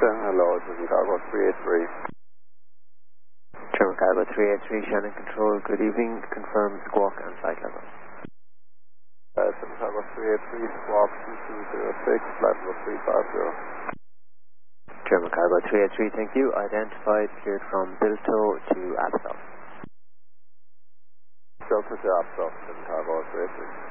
hello, this is Cargo 383. German Cargo 383, Shannon Control, good evening. Confirm squawk and flight level. German Cargo 383, squawk 2206, flight level 350. German Cargo 383, thank you. Identified, cleared from Bilto to Absal. Delta to Absal, German Cargo 383.